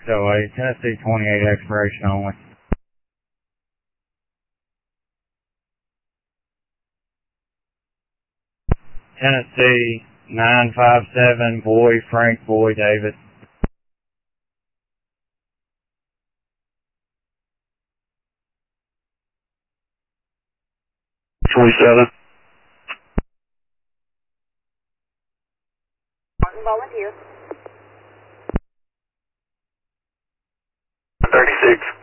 608, Tennessee 28 expiration only. Tennessee 957, Boy, Frank, Boy, David. $27. Martin, volunteer. 36.